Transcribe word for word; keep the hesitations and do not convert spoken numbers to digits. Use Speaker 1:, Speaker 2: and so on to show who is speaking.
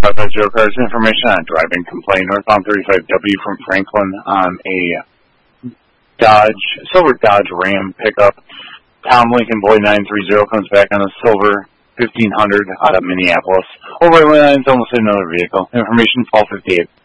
Speaker 1: five five zero cars. Information on driving complaint northbound thirty-five W from Franklin on a Dodge, silver Dodge Ram pickup. Tom Lincoln Boy nine three zero comes back on a silver fifteen hundred out of Minneapolis. Over lines, almost another vehicle. Information twelve fifty-eight.